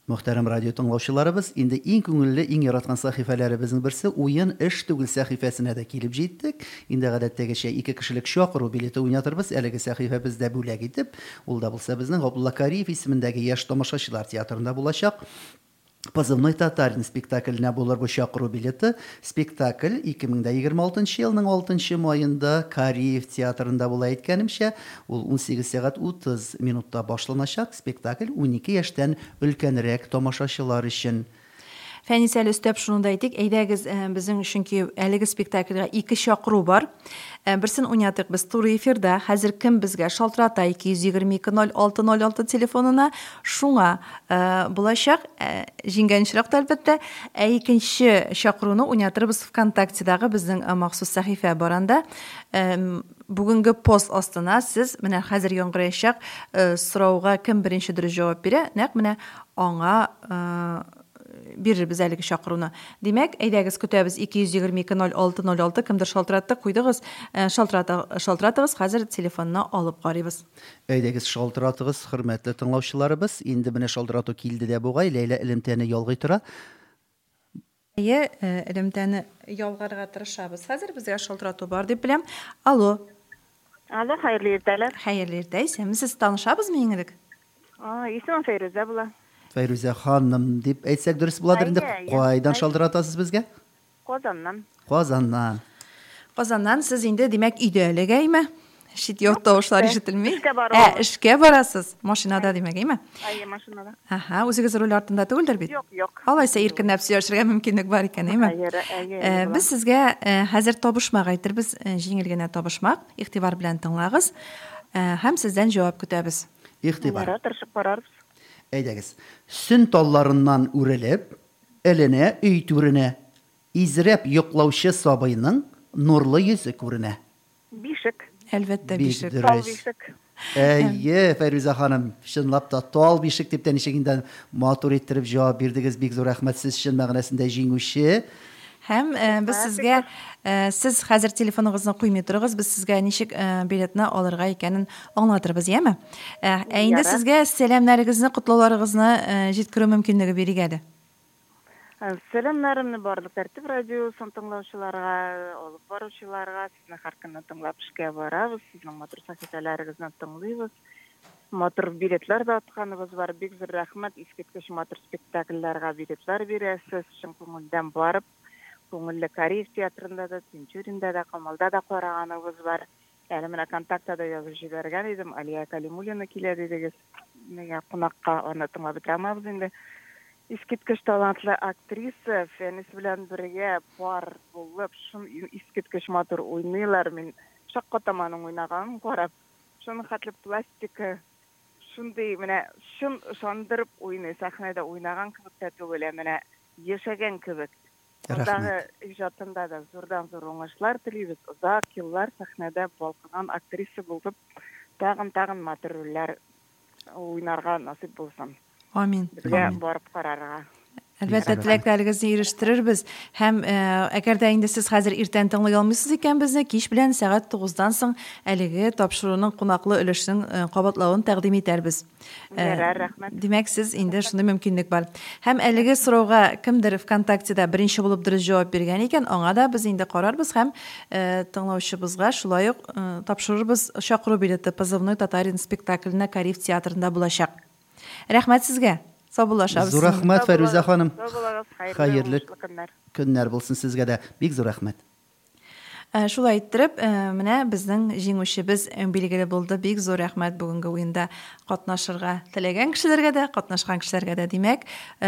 Мөхтәрәм радио тыңлаучыларыбыз, инде иң күңелле, иң яраткан сәхифәләребезнең берсе уен эш түгел сәхифәсенә дә килеп җиттек. Инде гадәттәгечә 2 кешелек чакыру билеты уйнатырбыз. Әлеге сәхифә бездә бүләк итеп, ул да булса безнең Габдулла Кариев исемендәге яшь тамашачылар театрында булачак. Позывной Татарин спектакленә булыр бу чакыру билеты. Спектакль 2026 елның 6 маенда Кариев театрында була әйткәнемчә, ул 18 сәгать 30 минутта башланачак. Спектакль 12 яшьтән өлкәнрәк тамашачылар өчен. Фәнис әле өстәп шуны да әйтик, әйдәгез безнең чөнки әлеге спектакльгә 2 чакыру бар. Берсен уйнатык без туры эфирда. Хәзер кем безгә шалтырата 222 телефонына шуңа булачак җиңгән очракта әлбәттә. Икенче чакыруны уйнатырбыз ВКонтактедагы безнең махсус сәхифә баранда. Бүгенге пост астына сез менә хәзер яңгыраячак сорауга кем беренче дөрес җавап бирә, нәкъ менә аңа бирербез әлеге чакыруны. Димәк, әйдәгез көтәбез 222 кемдер шалтыратты куйдыгыз, шалтыратыгыз, хәзер телефонны алып карыйбыз. Әйдәгез шалтыратыгыз, хөрмәтле тыңлаучыларыбыз. Инде менә шалтырату килде дә бугай, Ләйлә Элемтәне ялгый тора. Элемтәне ялгарга тырышабыз. Хәзер безгә шалтырату бар дип беләм. Алло. Алло, хәерле иртәләр. Хәерле иртә, сез танышабызмы иңелек? Исемем Фәйрүзә була. Фәйрүзә ханым дип әйтсәк дөрес буладыр инде. Кайдан шалтыратасыз безгә? Казаннан. Казаннан. Казаннан сез инде димәк өйдә элегәйме? Шит йорт тавышлары ишетелми. Эшкә барасыз. Машинада димәк, әйме? Машинада. Үзегез руль артында түгелдер бит? Юк. Алайса иркенләп сөйләшергә мөмкинлек бар икән, әйме? Без сезгә хәзер табышмак әйтербез, җиңел генә табышмак, игътибар белән тыңлагыз. Һәм сездән җавап көтәбез. Игътибар. Тырышып барабыз. Әйдәгез. Сөн талларыннан үрелеп, эленә өй түренә, изрәп йоклаучы сабыйның нурлы йөзе күренә. Бишек. Әлбәттә бишек. Бишек. Әйе, Фәйрүзә ханым, чынлап та тал бишек дип тә ничек инде матур иттереп җавап бирдегез. Бик зур рәхмәт, сез чын мәгънәсендә җиңүче. Һәм без сезгә сез хәзер телефоныгызны куймый торыгыз, без сезгә ничек билетны алырга икәнен аңлатырбыз, яме? Инде сезгә сәламнарыгызны, котлауларыгызны җиткерү мөмкинлеге бирик әле. Сәламнарымны барлык тәртип радио тыңлаучыларга, алып баручыларга, сезне һәр көнне тыңлап эшкә барабыз, сезнең матур сәхифәләрегезне тыңлыйбыз. Матур билетлар да атканыбыз бар. Бик зур рәхмәт, искиткеч матур спектакльләргә билетлар бирәсез, чын күңелдән барып. Күңелле Кариев театрында да, Тинчуринда да, Камалда да караганыбыз бар. Әле менә контактта да язып җибәргән идем. Алия Калимуллина килә дидегез. Нигә кунакка аны тыңлап бетерәмәбез инде. Искиткеч талантлы актриса Фәнис белән бергә пар булып, шун искиткеч матур уйныйлар. Мин шаккатаманың уйнаганын карап, шуның хәтле пластика, шундый менә шун шандырып уйный, сәхнәдә уйнаган кебек тә түгел, менә яшәгән кебек. Рәхмәт. Иҗатында да зурдан-зур уңышлар телибез. Озак еллар сәхнәдә балкыган актриса булып, тагын матур рольләр уйнарга насыйп булсын. Амин. Безгә барып карарга. Әлбәттә, теләкләрегезне ирештерербез. Һәм әгәр дә инде сез хәзер иртән тыңлый алмыйсыз икән безне, кич белән сәгать 9-дан соң әлеге тапшыруның кунаклы өлешен кабатлавын тәкъдим итәрбез. Рәхмәт. Димәк, сез инде шундый мөмкинлек бар. Һәм әлеге сорауга кемдер ВКонтактеда беренче булып дөрес җавап биргән икән, аңа да без инде карарбыз һәм тыңлаучыбызга шулай ук тапшырырбыз чакыру билеты позывной Татарин спектакленә Кариев театрында булачак. Рәхмәт сезгә. Саубуллашабыз. Зур рәхмәт, Фәйрүзә ханым. Хәерле көннәр булсын сезгә дә. Бик зур рәхмәт. Шулай иттереп, менә безнең җиңүчебез билгеле булды. Бик зур рәхмәт бүгенге уенда катнашырга теләгән кешеләргә дә, катнашкан кешеләргә дә. Димәк,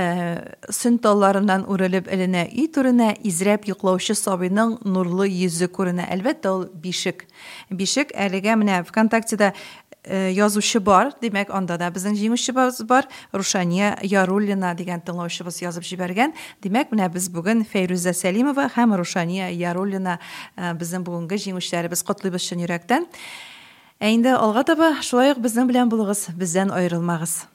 сөн талларыннан үрелеп эленә өй түренә, изрәп йоклаучы сабыйның нурлы йөзе күренә. Әлбәттә, ул бишек. Бишек әлегә менә ВКонтактеда язучы бар, димәк, анда да безнең җиңүчебез бар. Рушания Яруллина дигән тыңлаучыбыз язып җибәргән. Димәк, менә без бүген Фәйрүзә Сәлимова һәм Рушания Яруллина безнең бүгенге җиңүчеләребез, котлыйбыз чын йөрәктән. Инде алга таба шулай ук безнең белән булыгыз, бездән аерылмагыз.